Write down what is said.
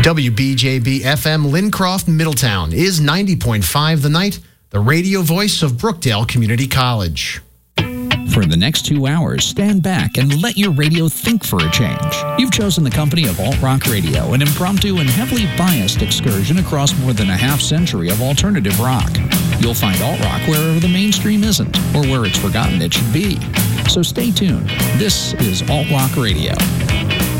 WBJB FM Lincroft Middletown is 90.5 The Night, the radio voice of Brookdale Community College. For the next 2 hours, stand back and let your radio think for a change. You've chosen the company of Alt Rock Radio, an impromptu and heavily biased excursion across more than a half-century of alternative rock. You'll find alt rock wherever the mainstream isn't, or where it's forgotten it should be. So stay tuned. This is Alt Rock Radio.